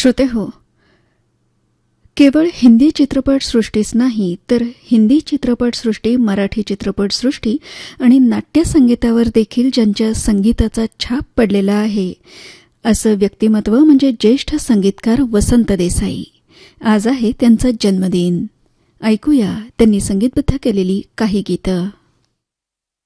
श्रोतेहो, केवळ हिंदी चित्रपटसृष्टीच नाही तर हिंदी चित्रपटसृष्टी, मराठी चित्रपटसृष्टी आणि नाट्यसंगीतावर देखील ज्यांच्या संगीताचा छाप पडलेला आहे असं व्यक्तिमत्व म्हणजे ज्येष्ठ संगीतकार वसंत देसाई. आज आहे त्यांचा जन्मदिन. ऐकूया त्यांनी संगीतबद्ध केलेली काही गीतं.